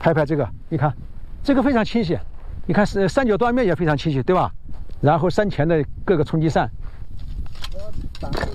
拍拍这个，你看，这个非常清晰，你看是三角断面也非常清晰，对吧？然后山前的各个冲积扇。